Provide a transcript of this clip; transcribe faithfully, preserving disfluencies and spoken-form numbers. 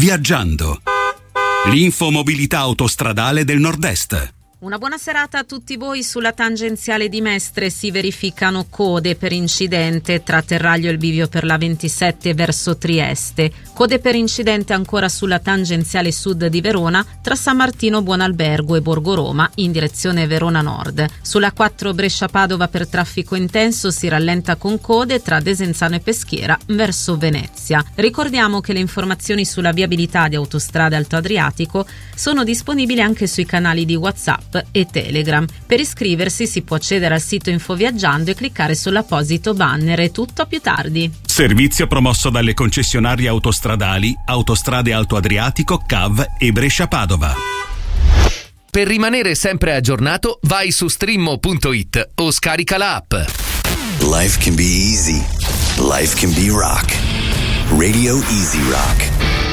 Viaggiando. L'infomobilità autostradale del Nord-Est. Una buona serata a tutti voi. Sulla tangenziale di Mestre si verificano code per incidente tra Terraglio e il bivio per la ventisette verso Trieste. Code per incidente ancora sulla tangenziale sud di Verona tra San Martino Buonalbergo e Borgo Roma in direzione Verona Nord. Sulla quattro Brescia-Padova per traffico intenso si rallenta con code tra Desenzano e Peschiera verso Venezia. Ricordiamo che le informazioni sulla viabilità di Autostrade Alto Adriatico sono disponibili anche sui canali di WhatsApp e Telegram. Per iscriversi si può accedere al sito Infoviaggiando e cliccare sull'apposito banner. È tutto, a più tardi. Servizio promosso dalle concessionarie autostradali Autostrade Alto Adriatico, C A V e Brescia-Padova. Per rimanere sempre aggiornato, vai su streammo punto it o scarica la app. Life can be easy. Life can be rock. Radio Easy Rock.